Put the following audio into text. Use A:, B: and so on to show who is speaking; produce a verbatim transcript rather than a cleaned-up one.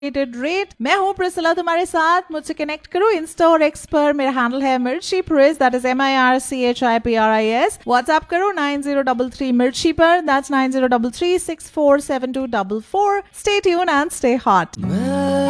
A: Rate. मैं हूँ Priscilla तुम्हारे साथ, मुझसे कनेक्ट करो इंस्टा और एक्स पर। मेरा हैंडल है मिर्ची प्रिस, that is M I R C H I P R I S. WhatsApp करो नाइन जीरो थ्री थ्री मिर्ची पर, that's nine zero three three six four seven to four four. Stay tune and stay hot.